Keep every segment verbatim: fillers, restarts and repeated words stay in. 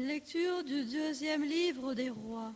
Lecture du deuxième livre des rois.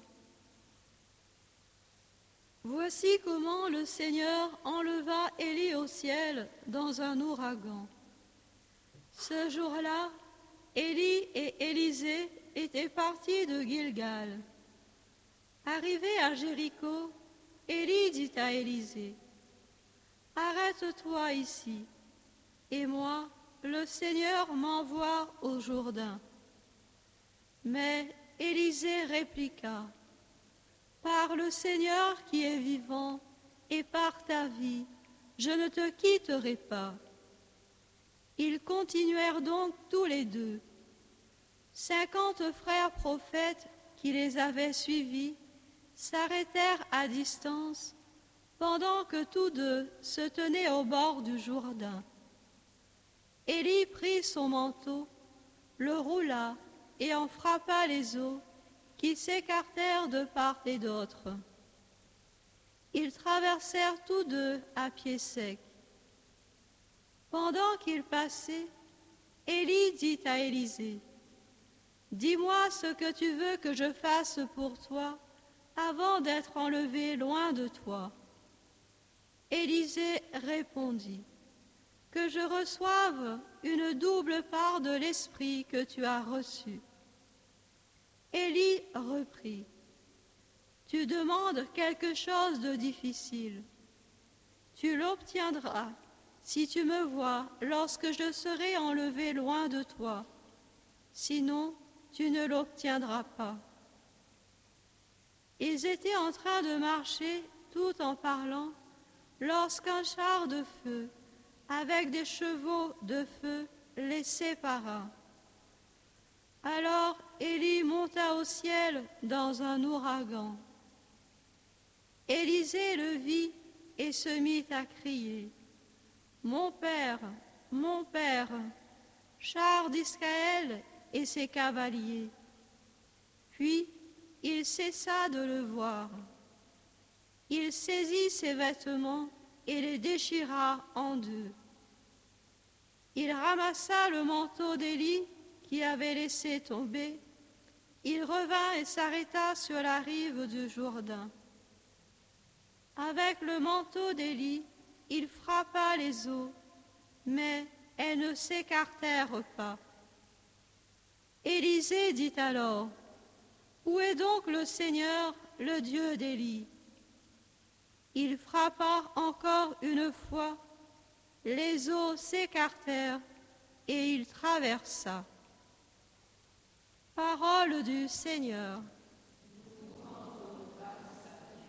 Voici comment le Seigneur enleva Élie au ciel dans un ouragan. Ce jour-là, Élie et Élisée étaient partis de Gilgal. Arrivé à Jéricho, Élie dit à Élisée, « Arrête-toi ici, et moi, le Seigneur m'envoie au Jourdain. » Mais Élisée répliqua, « Par le Seigneur qui est vivant et par ta vie, je ne te quitterai pas. » Ils continuèrent donc tous les deux. Cinquante frères prophètes qui les avaient suivis s'arrêtèrent à distance pendant que tous deux se tenaient au bord du Jourdain. Élie prit son manteau, le roula et en frappa les eaux qui s'écartèrent de part et d'autre. Ils traversèrent tous deux à pied sec. Pendant qu'ils passaient, Élie dit à Élisée, « Dis-moi ce que tu veux que je fasse pour toi avant d'être enlevé loin de toi. » Élisée répondit, « Que je reçoive une double part de l'esprit que tu as reçu. » Élie reprit, « Tu demandes quelque chose de difficile. Tu l'obtiendras si tu me vois lorsque je serai enlevé loin de toi. Sinon, tu ne l'obtiendras pas. » Ils étaient en train de marcher tout en parlant lorsqu'un char de feu, avec des chevaux de feu, les sépara. Alors Élie monta au ciel dans un ouragan. Élisée le vit et se mit à crier, « Mon père, mon père, char d'Israël et ses cavaliers. » Puis il cessa de le voir. Il saisit ses vêtements et les déchira en deux. Il ramassa le manteau d'Élie qui avait laissé tomber. Il revint et s'arrêta sur la rive du Jourdain. Avec le manteau d'Élie, il frappa les eaux, mais elles ne s'écartèrent pas. Élisée dit alors, « Où est donc le Seigneur, le Dieu d'Élie ?» Il frappa encore une fois, les eaux s'écartèrent et il traversa. Parole du Seigneur.